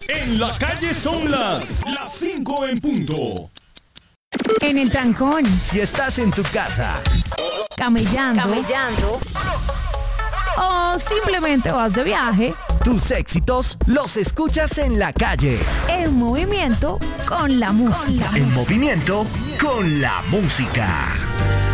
En la calle son las 5 en punto. En el trancón, Si estás en tu casa, camellando, o simplemente vas de viaje, tus éxitos los escuchas en la calle. en movimiento con la música. En movimiento con la música.